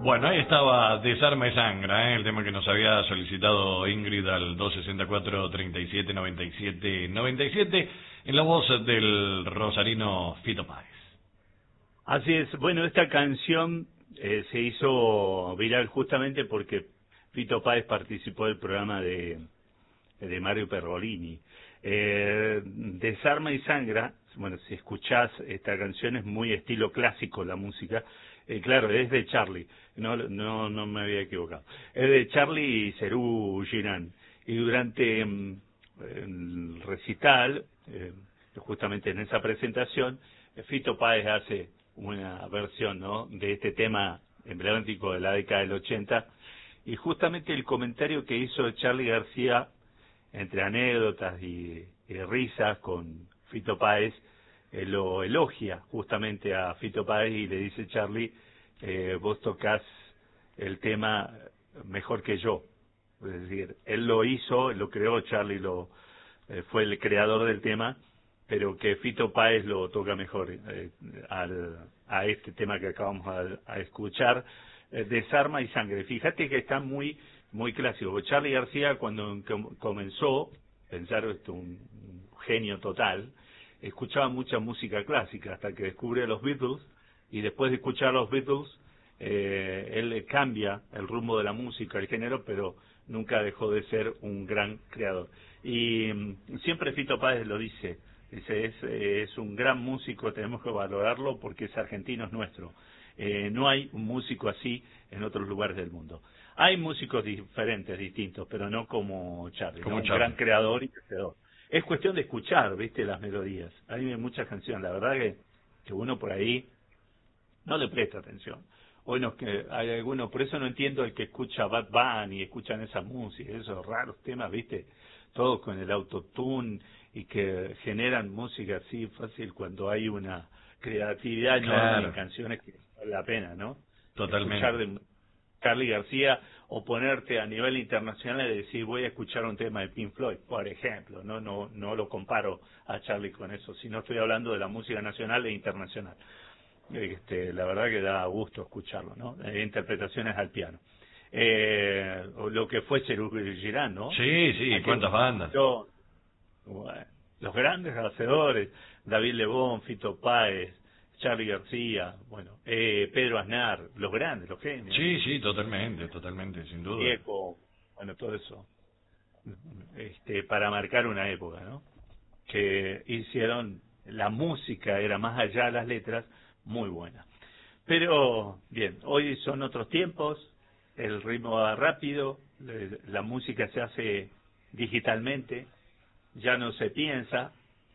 Bueno, ahí estaba Desarma y Sangra, el tema que nos había solicitado Ingrid al 264-3797-97, en la voz del rosarino Fito Páez. Así es. Bueno, esta canción se hizo viral justamente porque Fito Páez participó del programa de Mario Pergolini. Desarma y Sangra, bueno, si escuchás esta canción es muy estilo clásico la música. Claro, es de Charlie, no me había equivocado. Es de Charlie y Serú Girán. Y durante el recital, justamente en esa presentación, Fito Páez hace una versión, ¿no?, de este tema emblemático de la década del 80, y justamente el comentario que hizo Charly García, entre anécdotas y risas con Fito Páez, lo elogia justamente a Fito Páez y le dice: Charly, vos tocás el tema mejor que yo. Es decir, él lo hizo, lo creó, Charly fue el creador del tema, pero que Fito Páez lo toca mejor a este tema que acabamos a escuchar, Desarma y Sangre. Fíjate que está muy clásico. Charly García, cuando comenzó, pensar esto, un genio total, escuchaba mucha música clásica hasta que descubre a los Beatles, y después de escuchar a los Beatles, él cambia el rumbo de la música, el género, pero nunca dejó de ser un gran creador. Y siempre Fito Páez lo dice, es un gran músico, tenemos que valorarlo porque es argentino, es nuestro. No hay un músico así en otros lugares del mundo. Hay músicos diferentes, distintos, pero no como Charly, ¿no? Un gran creador y creador. Es cuestión de escuchar, viste, las melodías. Hay muchas canciones, la verdad que uno por ahí no le presta atención. Bueno, que hay algunos, por eso no entiendo el que escucha Bad Bunny y escuchan esa música, esos raros temas, viste, todos con el autotune, y que generan música así fácil cuando hay una creatividad enorme en canciones que vale la pena, ¿no? Totalmente. Escuchar de Charly García o ponerte a nivel internacional y decir: voy a escuchar un tema de Pink Floyd, por ejemplo. No lo comparo a Charly con eso, sino estoy hablando de la música nacional e internacional. La verdad que da gusto escucharlo, ¿no? Interpretaciones al piano. Lo que fue Serú Girán, ¿no? Sí, cuántas bandas. Bueno, los grandes hacedores, David Lebón, Fito Páez, Charly García, bueno, Pedro Aznar, los grandes, los genios. Sí, totalmente, sin duda. Viejo, bueno, todo eso, para marcar una época, ¿no? Que hicieron, la música era más allá de las letras, muy buena. Pero, bien, hoy son otros tiempos, el ritmo va rápido, la música se hace digitalmente, ya no se piensa,